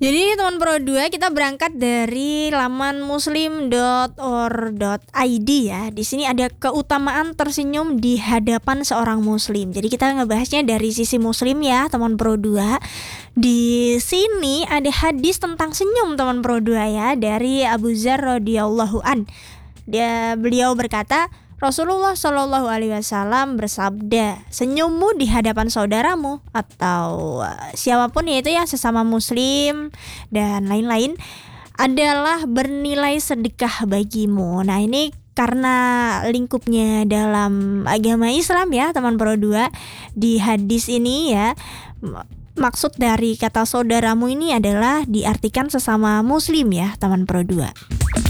Jadi teman Pro 2 kita berangkat dari laman muslim.or.id ya. Di sini ada keutamaan tersenyum di hadapan seorang muslim. Jadi kita ngebahasnya dari sisi muslim ya, teman Pro 2. Di sini ada hadis tentang senyum teman Pro 2 ya, dari Abu Dzar radhiyallahu an. Beliau berkata, Rasulullah Shallallahu Alaihi Wasallam bersabda, senyummu di hadapan saudaramu atau siapapun yaitu ya sesama muslim dan lain-lain adalah bernilai sedekah bagimu. Nah ini karena lingkupnya dalam agama Islam ya teman Pro 2, di hadis ini ya maksud dari kata saudaramu ini adalah diartikan sesama muslim ya teman Pro 2.